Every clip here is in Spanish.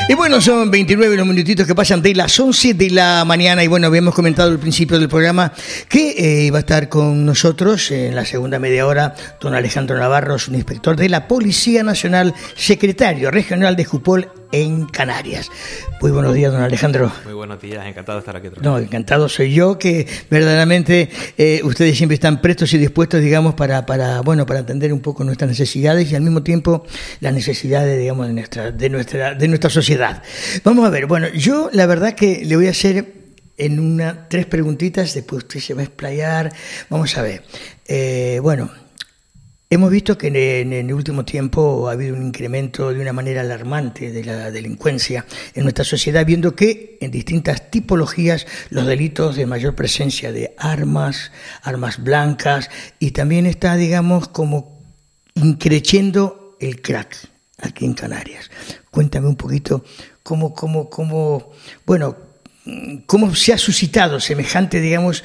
Y bueno, son 29 los minutitos que pasan de las 11 de la mañana. Y bueno, habíamos comentado al principio del programa que iba a estar con nosotros en la segunda media hora don Alejandro Navarro, un inspector de la Policía Nacional, secretario regional de Jupol en Canarias. Muy buenos días, don Alejandro. Muy buenos días, encantado de estar aquí otra vez. No, encantado soy yo, que verdaderamente ustedes siempre están prestos y dispuestos, digamos, para atender un poco nuestras necesidades y al mismo tiempo las necesidades, digamos, de nuestra sociedad. Vamos a ver, bueno, yo la verdad que le voy a hacer en tres preguntitas, después usted se va a explayar. Vamos a ver, hemos visto que en el último tiempo ha habido un incremento de una manera alarmante de la delincuencia en nuestra sociedad, viendo que en distintas tipologías los delitos de mayor presencia de armas blancas, y también está, digamos, como increciendo el crack aquí en Canarias. Cuéntame un poquito cómo se ha suscitado semejante, digamos,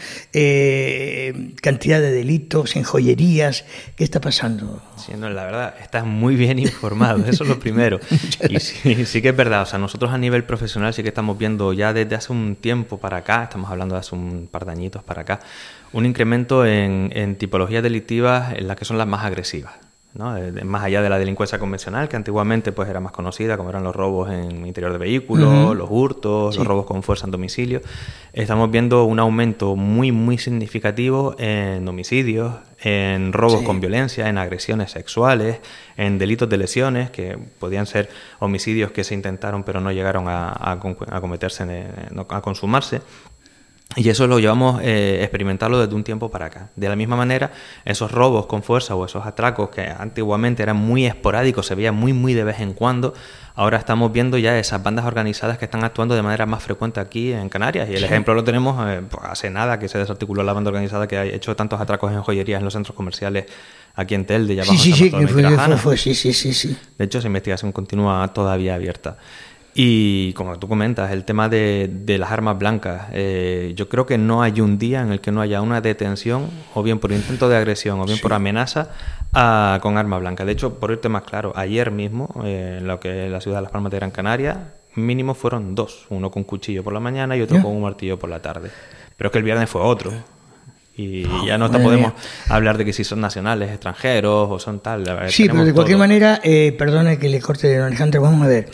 cantidad de delitos en joyerías. ¿Qué está pasando? Sí, no, la verdad, estás muy bien informado, eso es lo primero. Y sí que es verdad, o sea, nosotros a nivel profesional sí que estamos viendo ya desde hace un tiempo para acá, estamos hablando de hace un par de añitos para acá, un incremento en tipologías delictivas en las que son las más agresivas, ¿no? Más allá de la delincuencia convencional, que antiguamente pues era más conocida, como eran los robos en interior de vehículos, los hurtos, los robos con fuerza en domicilio. Estamos viendo un aumento muy, muy significativo en homicidios, en robos con violencia, en agresiones sexuales, en delitos de lesiones, que podían ser homicidios que se intentaron pero no llegaron a cometerse, a consumarse. Y eso lo llevamos experimentarlo desde un tiempo para acá. De la misma manera, esos robos con fuerza o esos atracos que antiguamente eran muy esporádicos, se veían muy, muy de vez en cuando, ahora estamos viendo ya esas bandas organizadas que están actuando de manera más frecuente aquí en Canarias. Y el ejemplo lo tenemos hace nada que se desarticuló la banda organizada que ha hecho tantos atracos en joyerías en los centros comerciales aquí en Telde. Ya Sí. De hecho, esa investigación continúa todavía abierta. Y como tú comentas, el tema de las armas blancas, yo creo que no hay un día en el que no haya una detención, o bien por intento de agresión, o bien por amenaza, con arma blanca. De hecho, por irte más claro, ayer mismo, en lo que es la ciudad de Las Palmas de Gran Canaria, mínimo fueron dos, uno con cuchillo por la mañana y otro con un martillo por la tarde. Pero es que el viernes fue otro. Y ya no podemos hablar de que si son nacionales, extranjeros o son tal. Sí, pero de cualquier manera, perdone que le corte, don Alejandro, vamos a ver.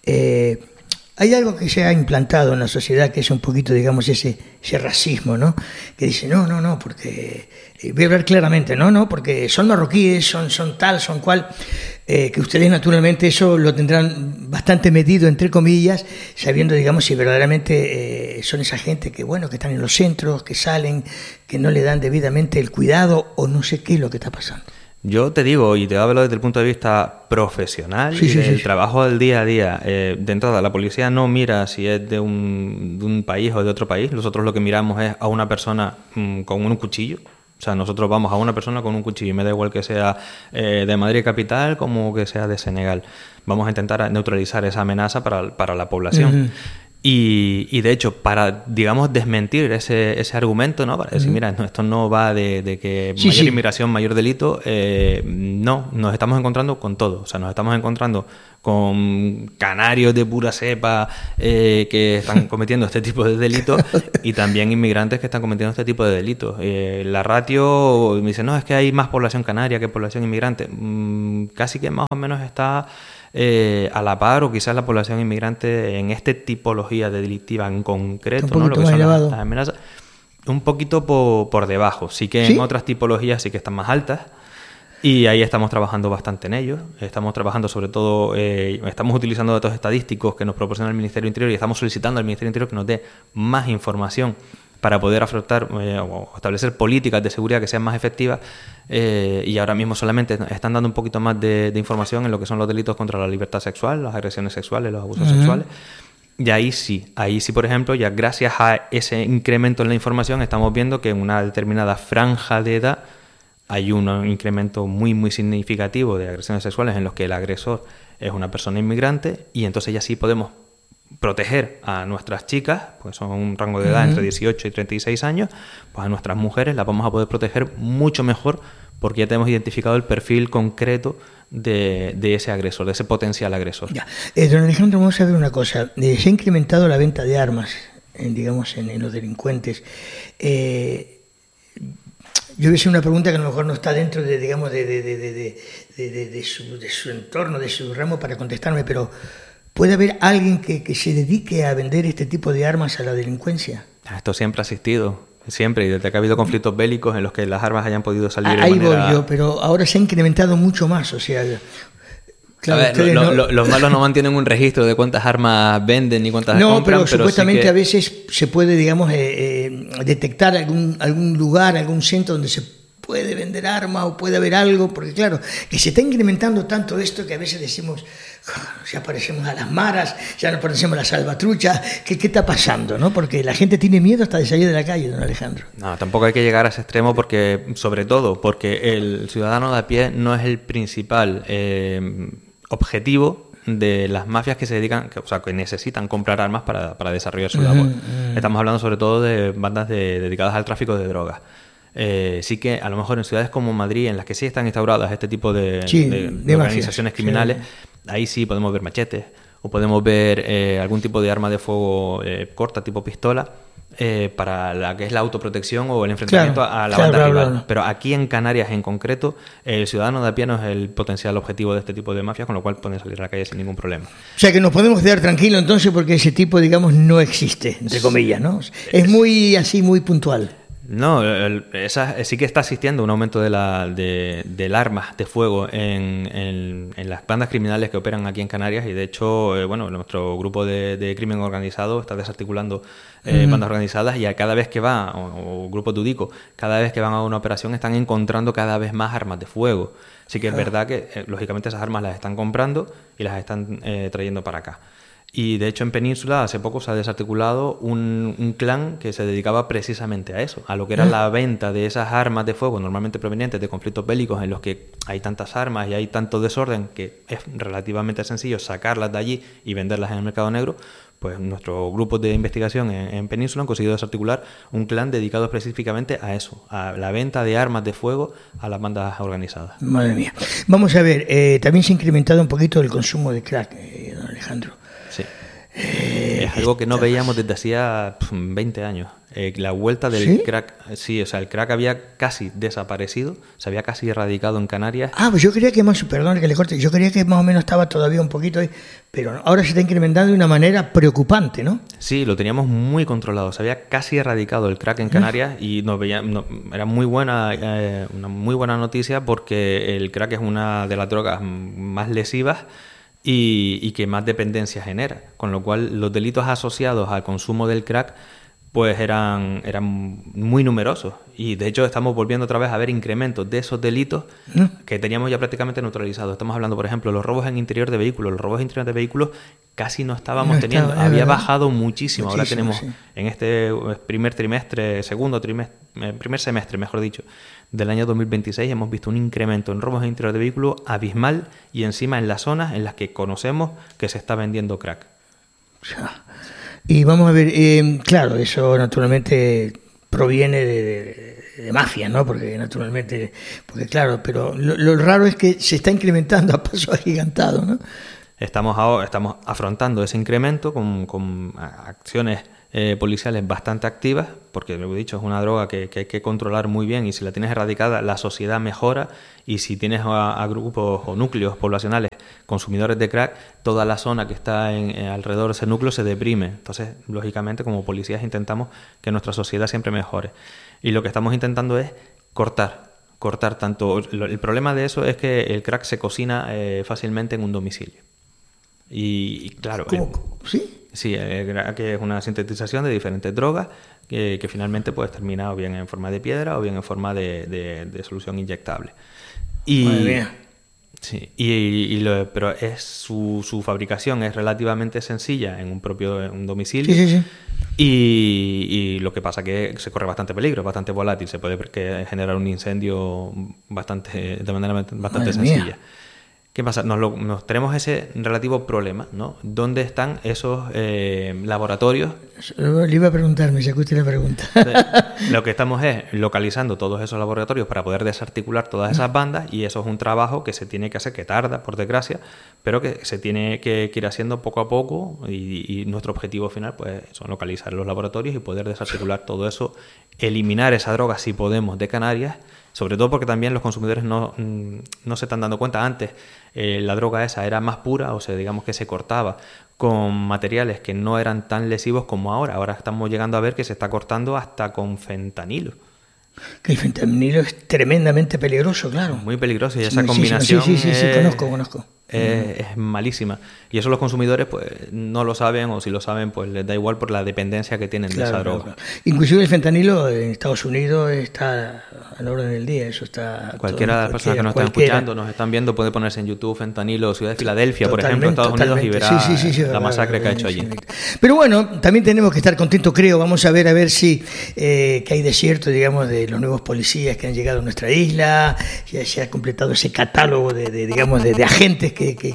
Hay algo que se ha implantado en la sociedad que es un poquito, digamos, ese racismo, ¿no? Que dice, no, porque... voy a hablar claramente, no, porque son marroquíes, son tal, son cual... que ustedes naturalmente eso lo tendrán bastante medido, entre comillas, sabiendo, digamos, si verdaderamente son esa gente que están en los centros, que salen, que no le dan debidamente el cuidado, o no sé qué es lo que está pasando. Yo te digo, y te hablo desde el punto de vista profesional y del trabajo del día a día. De entrada, la policía no mira si es de un país o de otro país. Nosotros lo que miramos es a una persona con un cuchillo. O sea, nosotros vamos a una persona con un cuchillo, y me da igual que sea de Madrid capital como que sea de Senegal. Vamos a intentar neutralizar esa amenaza para la población. Y de hecho, para, digamos, desmentir ese argumento, ¿no? Para decir, mira, esto no va de que mayor inmigración, mayor delito. No, nos estamos encontrando con todo. O sea, nos estamos encontrando con canarios de pura cepa que están cometiendo este tipo de delitos y también inmigrantes que están cometiendo este tipo de delitos. La ratio, me dice, no, es que hay más población canaria que población inmigrante. Casi que más o menos está... a la par, o quizás la población inmigrante en esta tipología de delictiva en concreto, ¿no? Lo que son las amenazas, un poquito por debajo. Sí que en otras tipologías sí que están más altas, y ahí estamos trabajando bastante en ello. Estamos trabajando sobre todo, estamos utilizando datos estadísticos que nos proporciona el Ministerio del Interior, y estamos solicitando al Ministerio del Interior que nos dé más información para poder afrontar o establecer políticas de seguridad que sean más efectivas, y ahora mismo solamente están dando un poquito más de información en lo que son los delitos contra la libertad sexual, las agresiones sexuales, los abusos sexuales. Y ahí sí, por ejemplo, ya gracias a ese incremento en la información estamos viendo que en una determinada franja de edad hay un incremento muy, muy significativo de agresiones sexuales en los que el agresor es una persona inmigrante, y entonces ya sí podemos proteger a nuestras chicas, pues son un rango de edad entre 18 y 36 años, pues a nuestras mujeres las vamos a poder proteger mucho mejor porque ya tenemos identificado el perfil concreto de ese agresor, de ese potencial agresor. Ya. Don Alejandro, vamos a ver una cosa. Se ha incrementado la venta de armas, digamos, en los delincuentes. Yo voy a hacer una pregunta que a lo mejor no está dentro de, digamos, de su entorno, de su ramo para contestarme, pero ¿puede haber alguien que se dedique a vender este tipo de armas a la delincuencia? Esto siempre ha existido, siempre, y desde que ha habido conflictos bélicos en los que las armas hayan podido salir Ahí de manera... voy yo, pero ahora se ha incrementado mucho más, o sea... Claro, los malos no mantienen un registro de cuántas armas venden ni cuántas compran, pero supuestamente sí que... a veces se puede, digamos, detectar algún lugar, algún centro donde se puede vender armas o puede haber algo, porque claro, que se está incrementando tanto esto que a veces decimos, ya parecemos a las maras, ya nos parecemos a la salvatrucha, ¿qué está pasando? ¿No? Porque la gente tiene miedo hasta de salir de la calle, don Alejandro. No, tampoco hay que llegar a ese extremo porque, sobre todo, porque el ciudadano de a pie no es el principal objetivo de las mafias que se dedican, que necesitan comprar armas para desarrollar su labor. Estamos hablando sobre todo de bandas dedicadas al tráfico de drogas. Sí que a lo mejor en ciudades como Madrid, en las que sí están instauradas este tipo de organizaciones criminales, ahí sí podemos ver machetes o podemos ver algún tipo de arma de fuego corta, tipo pistola, para la que es la autoprotección o el enfrentamiento a la banda rival. Claro. Pero aquí en Canarias en concreto, el ciudadano de a pie no es el potencial objetivo de este tipo de mafias, con lo cual pueden salir a la calle sin ningún problema. O sea que nos podemos quedar tranquilos entonces porque ese tipo, digamos, no existe, entre comillas, ¿no? Es muy así, muy puntual. No, sí que está existiendo un aumento del armas de fuego en las bandas criminales que operan aquí en Canarias, y de hecho, nuestro grupo de crimen organizado está desarticulando bandas organizadas, y cada vez que va, o grupos Dudico, cada vez que van a una operación están encontrando cada vez más armas de fuego. Así que es verdad que lógicamente esas armas las están comprando y las están trayendo para acá. Y de hecho en Península hace poco se ha desarticulado un clan que se dedicaba precisamente a eso, a lo que era la venta de esas armas de fuego normalmente provenientes de conflictos bélicos en los que hay tantas armas y hay tanto desorden que es relativamente sencillo sacarlas de allí y venderlas en el mercado negro. Pues nuestro grupo de investigación en Península han conseguido desarticular un clan dedicado específicamente a eso, a la venta de armas de fuego a las bandas organizadas. Madre mía. Vamos a ver, también se ha incrementado un poquito el consumo de crack, don Alejandro. Sí. Es algo que no veíamos desde hacía 20 años. La vuelta del crack, sí, o sea, el crack había casi desaparecido, se había casi erradicado en Canarias. Pues yo creía que perdón que le corte, yo creía que más o menos estaba todavía un poquito ahí, pero ahora se está incrementando de una manera preocupante, ¿no? Sí, lo teníamos muy controlado, se había casi erradicado el crack en Canarias y era muy buena, una muy buena noticia, porque el crack es una de las drogas más lesivas y que más dependencia genera, con lo cual los delitos asociados al consumo del crack pues eran muy numerosos, y de hecho estamos volviendo otra vez a ver incrementos de esos delitos que teníamos ya prácticamente neutralizados. Estamos hablando, por ejemplo, los robos en interior de vehículos. Los robos en interior de vehículos casi no estábamos teniendo, había bajado muchísimo. Ahora tenemos en este primer semestre, mejor dicho, del año 2026 hemos visto un incremento en robos en interior de vehículos abismal, y encima en las zonas en las que conocemos que se está vendiendo crack. Y vamos a ver, claro, eso naturalmente proviene de mafia, ¿no? Porque claro, pero lo raro es que se está incrementando a paso agigantado, ¿no? Estamos afrontando ese incremento con acciones policiales bastante activas, porque lo he dicho, es una droga que hay que controlar muy bien, y si la tienes erradicada la sociedad mejora, y si tienes a grupos o núcleos poblacionales consumidores de crack, toda la zona que está alrededor de ese núcleo se deprime. Entonces, lógicamente, como policías intentamos que nuestra sociedad siempre mejore, y lo que estamos intentando es cortar tanto. El problema de eso es que el crack se cocina fácilmente en un domicilio. Y claro, ¿cómo? ¿Sí? Sí, que es una sintetización de diferentes drogas que finalmente pues termina o bien en forma de piedra o bien en forma de solución inyectable. Madre mía. Sí, pero su fabricación es relativamente sencilla en un domicilio. Sí. Y lo que pasa que se corre bastante peligro, es bastante volátil, se puede generar un incendio de manera bastante sencilla. ¿Qué pasa? Nos tenemos ese relativo problema, ¿no? ¿Dónde están esos laboratorios? Le iba a preguntarme, ya que usted le pregunta. Lo que estamos es localizando todos esos laboratorios para poder desarticular todas esas bandas, y eso es un trabajo que se tiene que hacer, que tarda, por desgracia, pero que se tiene que ir haciendo poco a poco, y nuestro objetivo final pues son localizar los laboratorios y poder desarticular todo eso, eliminar esa droga si podemos de Canarias. Sobre todo porque también los consumidores no se están dando cuenta. Antes la droga esa era más pura, o sea, digamos que se cortaba con materiales que no eran tan lesivos como ahora. Ahora estamos llegando a ver que se está cortando hasta con fentanilo. Que el fentanilo es tremendamente peligroso, claro. Muy peligroso, y esa combinación sí, conozco. Es malísima. Y eso los consumidores pues no lo saben, o si lo saben pues les da igual por la dependencia que tienen de esa droga. Claro. Inclusive el fentanilo en Estados Unidos está a la orden del día. Eso está. Cualquiera de las personas que nos están escuchando, nos están viendo, puede ponerse en YouTube fentanilo Ciudad de Filadelfia, por ejemplo, Estados Unidos, y verá la masacre que ha hecho allí. Pero bueno, también tenemos que estar contentos, creo. Vamos a ver si que hay desierto, digamos, de los nuevos policías que han llegado a nuestra isla. Ya se ha completado ese catálogo de agentes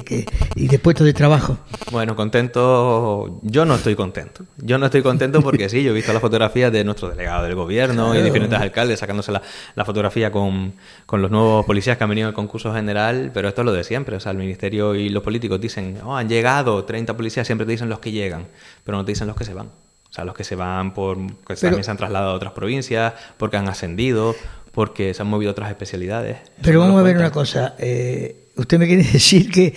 y de puestos de trabajo. Bueno, contento. Yo no estoy contento porque sí, yo he visto las fotografías de nuestro delegado del gobierno y diferentes alcaldes sacándose la fotografía con los nuevos policías que han venido al concurso general, pero esto es lo de siempre. O sea, el ministerio y los políticos dicen, han llegado 30 policías, siempre te dicen los que llegan, pero no te dicen los que se van. O sea, los que se van también se han trasladado a otras provincias, porque han ascendido, porque se han movido a otras especialidades. Pero vamos a ver una cosa. Usted me quiere decir que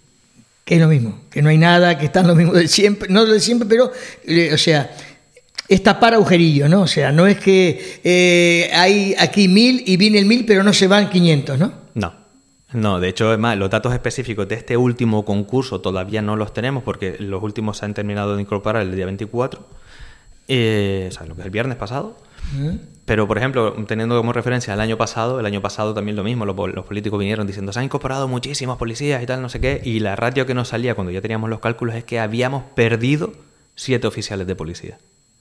es lo mismo, que no hay nada, que están lo mismo de siempre, no de siempre, pero, o sea, es tapar agujerillos, ¿no? O sea, no es que hay aquí 1000 y viene el 1000, pero no se van 500, ¿no? No, de hecho, es más, los datos específicos de este último concurso todavía no los tenemos, porque los últimos se han terminado de incorporar el día 24, o sea, lo que es el viernes pasado. Pero, por ejemplo, teniendo como referencia el año pasado también lo mismo, los políticos vinieron diciendo, se han incorporado muchísimos policías y tal, no sé qué, y la ratio que nos salía cuando ya teníamos los cálculos es que habíamos perdido 7 oficiales de policía.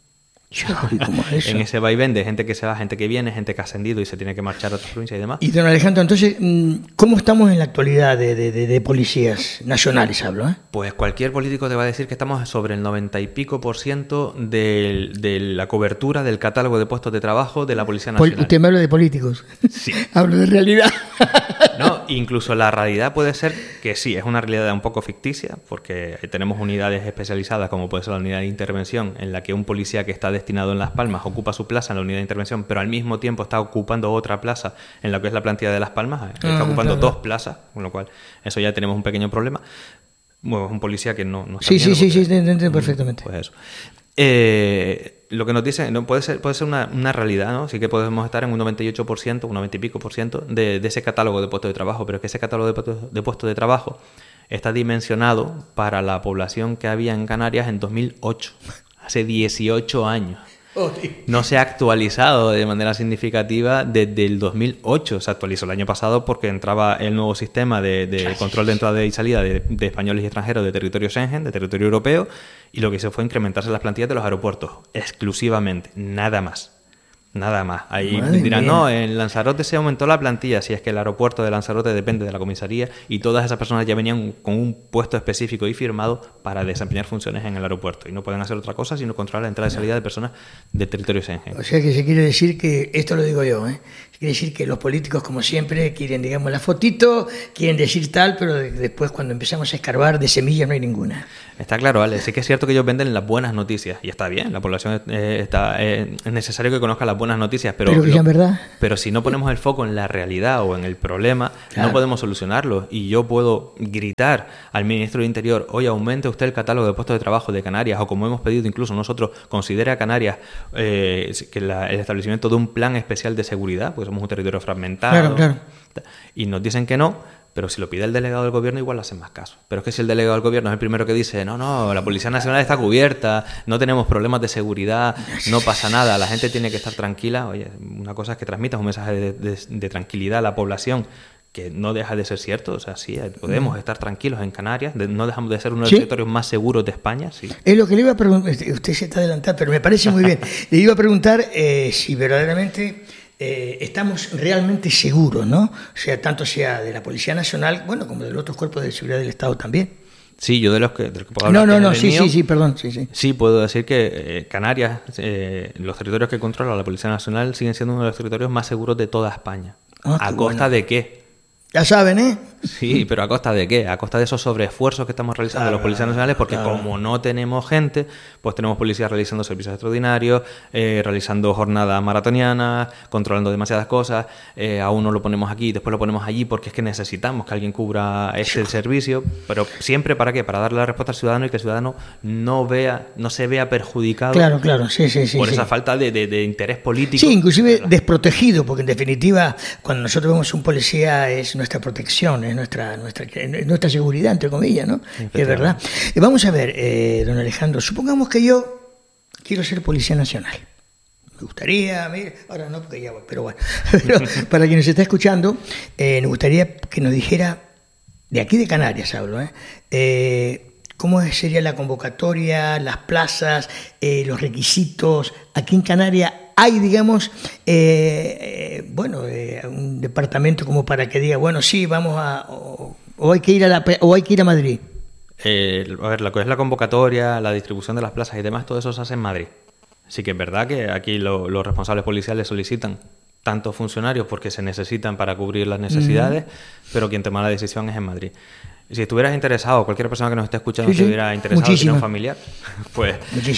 ¿Cómo es eso? En ese vaivén de gente que se va, gente que viene, gente que ha ascendido y se tiene que marchar a otras provincias y demás. Y don Alejandro, entonces, ¿cómo estamos en la actualidad de policías nacionales, hablo? Pues cualquier político te va a decir que estamos sobre el 90 y pico % de la cobertura del catálogo de puestos de trabajo de la Policía Nacional. Usted me habla de políticos. Sí. Hablo de realidad. No, incluso la realidad puede ser que sí, es una realidad un poco ficticia, porque tenemos unidades especializadas, como puede ser la unidad de intervención, en la que un policía que está destinado en Las Palmas ocupa su plaza en la unidad de intervención, pero al mismo tiempo está ocupando otra plaza en lo que es la plantilla de Las Palmas, está ocupando dos plazas, con lo cual eso ya tenemos un pequeño problema. Bueno, es un policía que no está Sí, entiendo perfectamente. Pues eso. Lo que nos dicen puede ser una realidad, ¿no? Sí que podemos estar en un 98%, un 90 y pico % de ese catálogo de puestos de trabajo, pero es que ese catálogo de puestos de trabajo está dimensionado para la población que había en Canarias en 2008, hace 18 años. No se ha actualizado de manera significativa desde el 2008. Se actualizó el año pasado porque entraba el nuevo sistema de control de entrada y salida de españoles y extranjeros de territorio Schengen, de territorio europeo, y lo que hizo fue incrementarse las plantillas de los aeropuertos, exclusivamente, nada más. Ahí dirán, no, en Lanzarote se aumentó la plantilla, si es que el aeropuerto de Lanzarote depende de la comisaría y todas esas personas ya venían con un puesto específico y firmado para desempeñar funciones en el aeropuerto y no pueden hacer otra cosa sino controlar la entrada y salida de personas del territorio Schengen. O sea que se quiere decir que, esto lo digo yo, quiere decir que los políticos, como siempre, quieren, digamos, la fotito, quieren decir tal, pero después cuando empezamos a escarbar de semillas no hay ninguna. Está claro, Ale. Sí que es cierto que ellos venden las buenas noticias y está bien, la población es necesario que conozca las buenas noticias, pero que sean verdad. Pero si no ponemos el foco en la realidad o en el problema, claro, no podemos solucionarlo. Y yo puedo gritar al ministro de Interior, oye, aumente usted el catálogo de puestos de trabajo de Canarias, o como hemos pedido incluso nosotros, considere a Canarias el establecimiento de un plan especial de seguridad, porque somos un territorio fragmentado. Claro. Y nos dicen que no. Pero si lo pide el delegado del gobierno, igual le hacen más caso. Pero es que si el delegado del gobierno es el primero que dice, no, la Policía Nacional está cubierta, no tenemos problemas de seguridad, no pasa nada, la gente tiene que estar tranquila. Oye, una cosa es que transmitas un mensaje de tranquilidad a la población, que no deja de ser cierto. O sea, sí, podemos estar tranquilos en Canarias, no dejamos de ser uno de los territorios más seguros de España. Sí. Es lo que le iba a preguntar, usted se está adelantando, pero me parece muy bien. Le iba a preguntar si verdaderamente estamos realmente seguros, ¿no? O sea, tanto sea de la Policía Nacional, bueno, como de los otros cuerpos de seguridad del Estado también. Sí, yo de los que puedo hablar. Sí, puedo decir que Canarias, los territorios que controla la Policía Nacional siguen siendo uno de los territorios más seguros de toda España. ¿A costa de qué? Ya saben, ¿eh? Sí, pero ¿a costa de qué? A costa de esos sobreesfuerzos que estamos realizando los policías nacionales, porque como no tenemos gente, pues tenemos policías realizando servicios extraordinarios, realizando jornadas maratonianas, controlando demasiadas cosas, a uno lo ponemos aquí, después lo ponemos allí, porque es que necesitamos que alguien cubra este servicio, pero siempre ¿para qué? Para darle la respuesta al ciudadano y que el ciudadano no se vea perjudicado por esa falta de interés político. Sí, inclusive desprotegido, porque en definitiva, cuando nosotros vemos un policía es nuestra protección, es nuestra seguridad, entre comillas, ¿no? Es verdad. Vamos a ver, don Alejandro, supongamos que yo quiero ser policía nacional. Me gustaría, ahora no porque ya voy, pero bueno, pero para quien nos está escuchando, nos gustaría que nos dijera, de aquí de Canarias hablo, ¿cómo sería la convocatoria, las plazas, los requisitos? Aquí en Canarias hay, digamos, un departamento como para que diga, bueno, sí, vamos o hay que ir a Madrid. A ver, lo que es la convocatoria, la distribución de las plazas y demás, todo eso se hace en Madrid. Sí que es verdad que aquí los responsables policiales solicitan tantos funcionarios porque se necesitan para cubrir las necesidades, pero quien toma la decisión es en Madrid. Si estuvieras interesado, cualquier persona que nos esté escuchando estuviera interesado, tiene un familiar, pues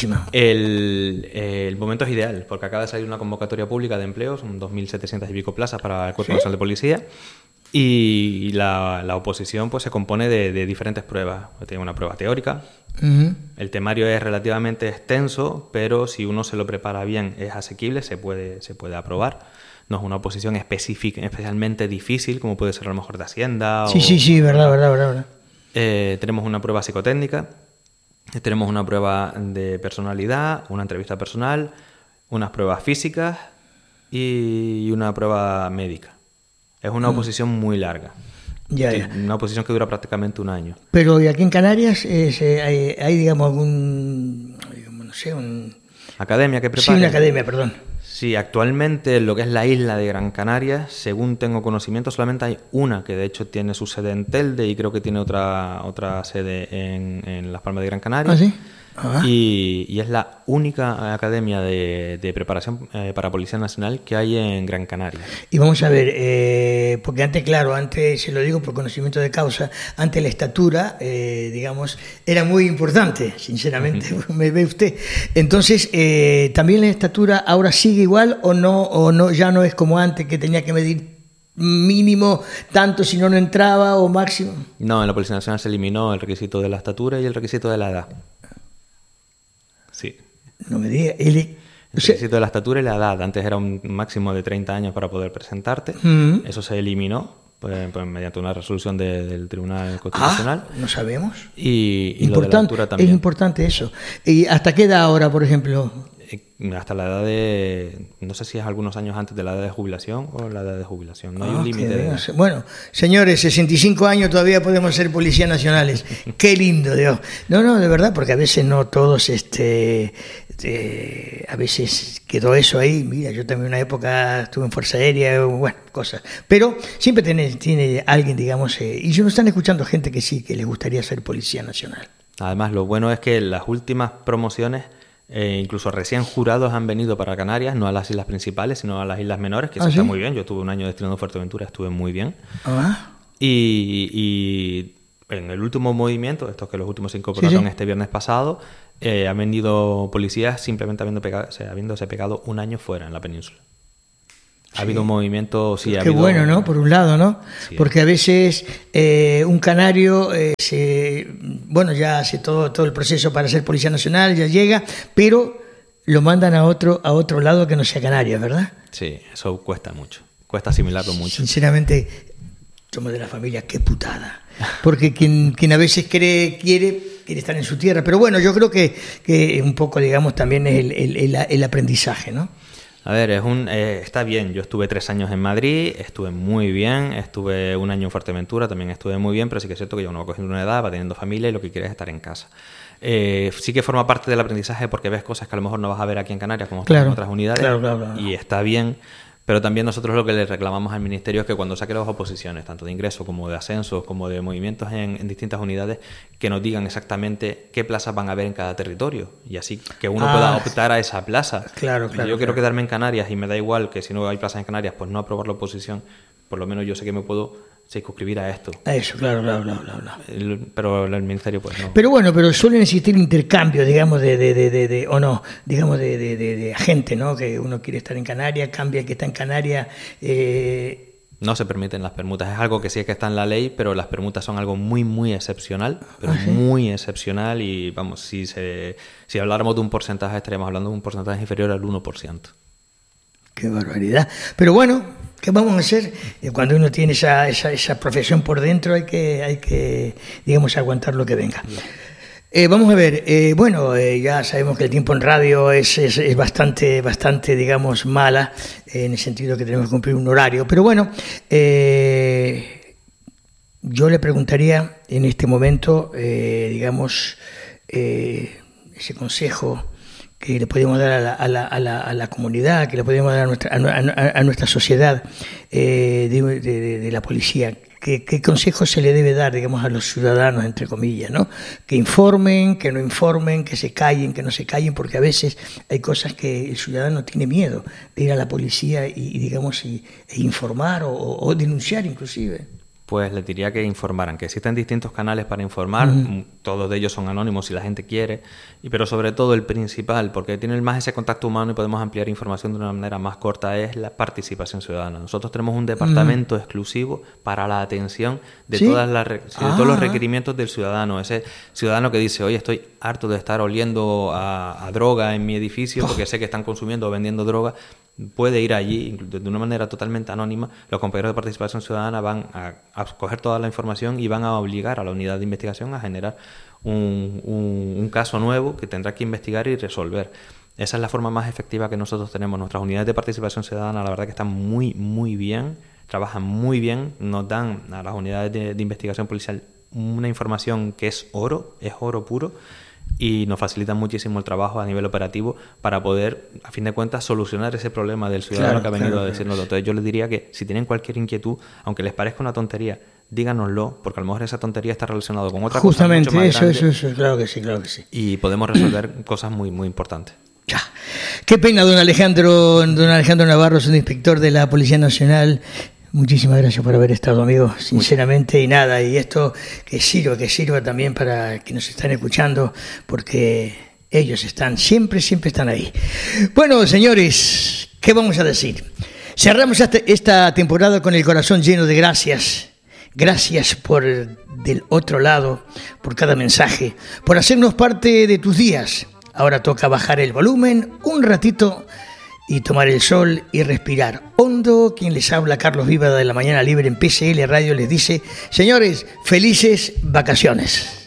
el momento es ideal, porque acaba de salir una convocatoria pública de empleos, son 2.700 y pico plazas para el Cuerpo Nacional de Policía, y la oposición pues se compone de diferentes pruebas. Tiene una prueba teórica, el temario es relativamente extenso, pero si uno se lo prepara bien, es asequible, se puede aprobar. No es una oposición específica, especialmente difícil, como puede ser a lo mejor de Hacienda. Verdad. Tenemos una prueba psicotécnica, tenemos una prueba de personalidad, una entrevista personal, unas pruebas físicas y una prueba médica. Es una oposición muy larga. Una oposición que dura prácticamente un año. Pero ¿y aquí en Canarias hay digamos, academia que prepara? Sí, una academia, perdón. Sí, actualmente en lo que es la isla de Gran Canaria, según tengo conocimiento, solamente hay una que de hecho tiene su sede en Telde y creo que tiene otra sede en Las Palmas de Gran Canaria. ¿Ah, sí? Y es la única academia de preparación para Policía Nacional que hay en Gran Canaria. Y vamos a ver, porque antes, se lo digo por conocimiento de causa, antes la estatura, digamos, era muy importante, sinceramente, me ve usted. Entonces, ¿también la estatura ahora sigue igual o no, ya no es como antes que tenía que medir mínimo tanto si no entraba o máximo? No, en la Policía Nacional se eliminó el requisito de la estatura y el requisito de la edad. Sí. No me diga. El requisito de la estatura y la edad. Antes era un máximo de 30 años para poder presentarte. Eso se eliminó pues mediante una resolución del Tribunal Constitucional. No sabemos. Y lo de la altura también. Es importante eso. ¿Y hasta qué edad ahora, por ejemplo? Hasta la edad de... No sé si es algunos años antes de la edad de jubilación o la edad de jubilación. No hay un límite de edad. Bueno, señores, 65 años todavía podemos ser policías nacionales. Qué lindo, Dios. No, de verdad, porque a veces no todos... a veces quedó eso ahí. Mira, yo también una época estuve en Fuerza Aérea, bueno, cosas. Pero siempre tiene alguien, digamos... y yo no están escuchando gente que sí, que les gustaría ser policía nacional. Además, lo bueno es que las últimas promociones... incluso recién jurados han venido para Canarias, no a las islas principales, sino a las islas menores, que eso está muy bien. Yo estuve un año destinado a Fuerteventura, estuve muy bien. Y en el último movimiento, estos que los últimos se incorporaron este viernes pasado, han venido policías simplemente habiéndose pegado un año fuera en la península. Ha habido un movimiento, sí. Qué bueno, ¿no? Por un lado, ¿no? Sí. Porque a veces un canario ya hace todo el proceso para ser policía nacional, ya llega, pero lo mandan a otro lado que no sea Canarias, ¿verdad? Sí, eso cuesta mucho. Cuesta asimilarlo mucho. Sinceramente, somos de la familia, qué putada. Porque quien a veces quiere estar en su tierra. Pero bueno, yo creo que un poco, digamos, también es el aprendizaje, ¿no? A ver, está bien. Yo estuve 3 años en Madrid, estuve muy bien. Estuve un año en Fuerteventura, también estuve muy bien, pero sí que es cierto que yo no va cogiendo una edad, va teniendo familia y lo que quieres es estar en casa. Sí que forma parte del aprendizaje porque ves cosas que a lo mejor no vas a ver aquí en Canarias, como en otras unidades, claro. Y está bien, Pero también nosotros lo que le reclamamos al Ministerio es que cuando saque las oposiciones, tanto de ingresos como de ascensos, como de movimientos en distintas unidades, que nos digan exactamente qué plazas van a haber en cada territorio, y así que uno pueda optar a esa plaza. Claro, Yo quiero quedarme en Canarias y me da igual que si no hay plazas en Canarias, pues no aprobar la oposición. Por lo menos yo sé que me puedo circunscribir a esto. A eso, claro. Pero el Ministerio pues no. Pero bueno, suelen existir intercambios, digamos, de agente, ¿no? Que uno quiere estar en Canarias, cambia el que está en Canarias. No se permiten las permutas. Es algo que sí es que está en la ley, pero las permutas son algo muy, muy excepcional. Pero muy excepcional. Y vamos, si habláramos de un porcentaje, estaríamos hablando de un porcentaje inferior al 1%. Qué barbaridad. Pero bueno, ¿qué vamos a hacer? Cuando uno tiene esa profesión por dentro, hay que digamos, aguantar lo que venga. Vamos a ver, ya sabemos que el tiempo en radio es bastante, digamos, mala, en el sentido que tenemos que cumplir un horario. Pero bueno, yo le preguntaría en este momento, digamos, ese consejo que le podemos dar a la comunidad, que le podemos dar a nuestra sociedad de la policía. ¿Qué consejo se le debe dar, digamos, a los ciudadanos, entre comillas, ¿no? Que informen, que no informen, que se callen, que no se callen, porque a veces hay cosas que el ciudadano tiene miedo de ir a la policía e informar o denunciar inclusive. Pues les diría que informaran, que existen distintos canales para informar, todos de ellos son anónimos si la gente quiere, pero sobre todo el principal, porque tiene más ese contacto humano y podemos ampliar información de una manera más corta, es la participación ciudadana. Nosotros tenemos un departamento exclusivo para la atención de todos los requerimientos del ciudadano. Ese ciudadano que dice, oye, estoy harto de estar oliendo a droga en mi edificio porque sé que están consumiendo o vendiendo droga, puede ir allí de una manera totalmente anónima. Los compañeros de participación ciudadana van a coger toda la información y van a obligar a la unidad de investigación a generar un caso nuevo que tendrá que investigar y resolver. Esa es la forma más efectiva que nosotros tenemos. Nuestras unidades de participación ciudadana, la verdad que están muy, muy bien, trabajan muy bien, nos dan a las unidades de investigación policial una información que es oro puro, y nos facilitan muchísimo el trabajo a nivel operativo para poder, a fin de cuentas, solucionar ese problema del ciudadano que ha venido a decirnos. Entonces yo les diría que si tienen cualquier inquietud, aunque les parezca una tontería, díganoslo, porque a lo mejor esa tontería está relacionada con otra cosa mucho más grande. Eso, claro que sí. Y podemos resolver cosas muy, muy importantes. Ya. Qué pena, don Alejandro Navarro, subinspector de la Policía Nacional. Muchísimas gracias por haber estado, amigo, sinceramente, y nada, y esto que sirva también para que nos están escuchando, porque ellos siempre están ahí. Bueno, señores, ¿qué vamos a decir? Cerramos esta temporada con el corazón lleno de gracias. Gracias por del otro lado, por cada mensaje, por hacernos parte de tus días. Ahora toca bajar el volumen un ratito y tomar el sol y respirar hondo. Quien les habla, Carlos Viva de La Mañana Libre en PSL Radio, les dice, señores, felices vacaciones.